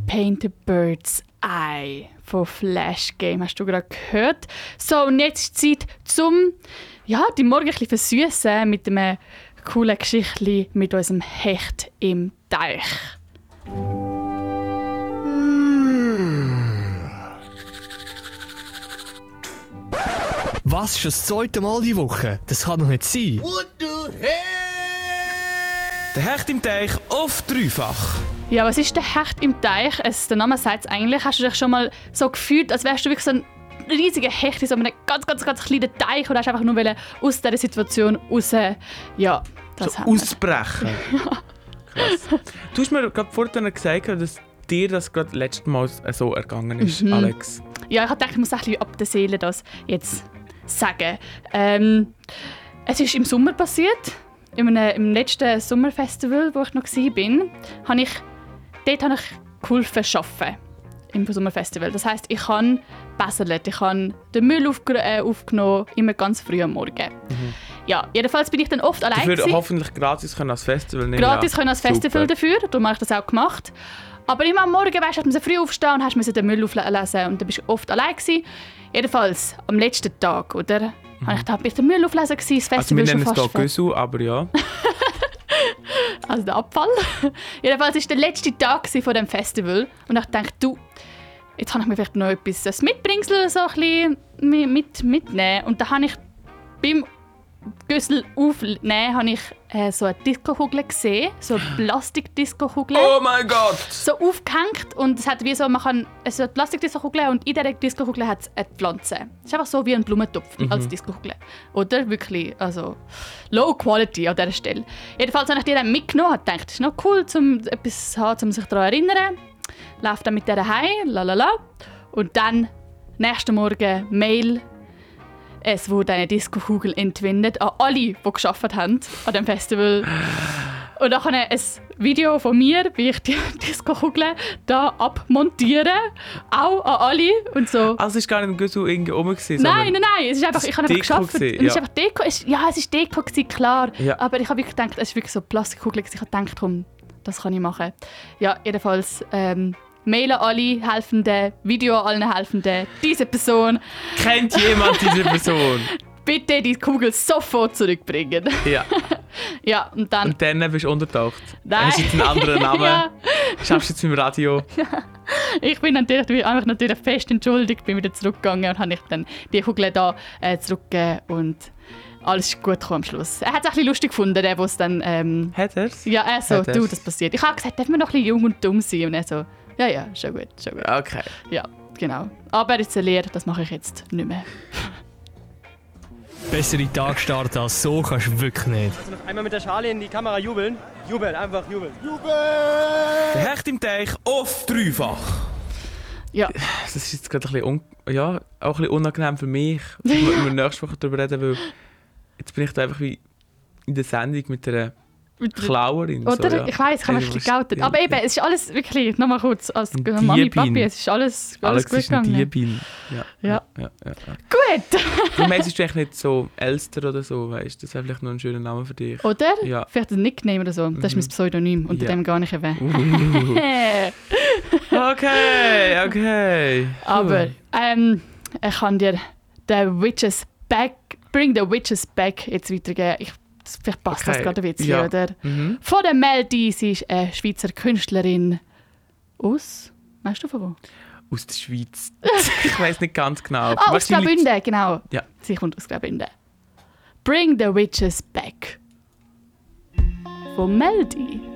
Paint a Bird's Eye von Flash Game. Hast du gerade gehört? So, und jetzt ist Zeit zum die Morgen ein bisschen versüssen mit einem coolen Geschichtchen mit unserem Hecht im Teich. Was, schon das zweite Mal die Woche? Das kann doch nicht sein. What the hell? Der Hecht im Teich auf dreifach. Ja, was ist der Hecht im Teich? Der Name sagt es eigentlich. Hast du dich schon mal so gefühlt, als wärst du wirklich so ein riesiger Hecht in so einem ganz kleinen Teich und hast einfach nur aus dieser Situation raus, das so ausbrechen. Krass. Du hast mir gerade vorhin gesagt, dass dir das gerade letztes Mal so ergangen ist, Alex. Ja, ich dachte, ich muss ein bisschen ab der Seele das jetzt sagen. Es ist im Sommer passiert. Im letzten Sommerfestival, wo ich noch war, habe ich geholfen arbeiten. Im Sommerfestival. Das heisst, ich habe gebesselt, ich habe den Müll aufgenommen, immer ganz früh am Morgen. Ja, jedenfalls bin ich dann oft allein. Dafür hoffentlich gratis als Festival nehmen. Gratis können als Festival dafür, darum habe ich das auch gemacht. Aber immer am Morgen hast du früh aufstehen und hast den Müll auflesen und dann bist du oft allein gewesen. Jedenfalls am letzten Tag, oder? Bin ich den Müll auflesen gewesen, das Festival also wir schon nennen es fast hier Gösu, aber ja. Also der Abfall. Jedenfalls war der letzte Tag von diesem Festival und ich dachte, jetzt kann ich mir vielleicht noch etwas Mitbringsel so ein bisschen mitnehmen. Und dann habe ich beim Güssel aufnehmen habe ich so eine Disco-Kugel gesehen, so eine Plastik-Disco-Kugel. Oh mein Gott! So aufgehängt und es hat wie so, man kann so eine Plastik-Disco-Kugel und in dieser Disco-Kugel hat es eine Pflanze. Es ist einfach so wie ein Blumentopf als Disco-Kugel. Oder? Wirklich, also low quality an dieser Stelle. Jedenfalls habe ich die dann mitgenommen und gedacht, das ist noch cool, um etwas zu haben, um sich daran zu erinnern. Laufe dann mit dieser heim, lalala. Und dann, nächsten Morgen, Mail. Es wurde eine Disco-Kugel entwendet an alle, die gearbeitet haben an diesem Festival. Und dann ein Video von mir, wie ich die Disco-Kugel da abmontiere. Auch an alle. Und so. Also es war gar nicht ein Gösu irgendwie oben? Nein. Es ist einfach, ich habe einfach gearbeitet. Ja. Es ist einfach Deko. Es war Deko, klar. Ja. Aber ich habe wirklich gedacht, es ist wirklich so eine Plastikkugel. Ich habe gedacht, komm, das kann ich machen. Ja, jedenfalls mailen alle Helfenden, Video an allen Helfenden. Diese Person. Kennt jemand diese Person? Bitte die Kugel sofort zurückbringen. Ja. Ja, und dann bist du untertaucht. Nein. Hast du jetzt einen anderen Namen? Ja. Schaffst du jetzt im Radio? Ich bin natürlich fest entschuldigt, bin wieder zurückgegangen und habe ich dann die Kugel da zurückgegeben und alles ist gut gekommen am Schluss. Er hat es auch ein bisschen lustig gefunden, der es dann... Hat er es? Ja, das passiert. Ich habe gesagt, dürfen wir noch ein bisschen jung und dumm sein? Und er so, ja, schon gut. Okay. Ja, genau. Aber jetzt eine Lehre, das mache ich jetzt nicht mehr. Bessere Tag starten als so kannst du wirklich nicht. Also noch einmal mit der Schale in die Kamera jubeln. Jubeln, einfach jubeln. Der Hecht im Teich auf dreifach. Ja. Das ist jetzt gerade auch ein bisschen unangenehm für mich. Wir nächste Woche darüber reden, weil jetzt bin ich da einfach wie in der Sendung mit einer Klauerin. Oder? So, ja. Ich weiss, ich habe mich geoutet. Aber eben, es ist alles wirklich, nochmal kurz, als Mami, Papi, es ist alles Alex gut ist ein gegangen. Diebin. Ja. Gut! Du meinst, ist eigentlich nicht so Elster oder so, weißt du? Das wäre vielleicht noch ein schöner Name für dich. Oder? Ja. Vielleicht ein Nickname oder so. Das ist mein Pseudonym, unter dem gar nicht erwähnt. Okay. Aber ich kann dir Bring the Witches Back jetzt weitergeben. Vielleicht passt das gerade ein bisschen, oder? Von der Meldi, sie ist eine Schweizer Künstlerin aus... Weißt du von wo? Aus der Schweiz. Ich weiss nicht ganz genau. Aus Graubünden, genau. Ja. Sie kommt aus Graubünden. Bring the Witches Back. Von Meldi.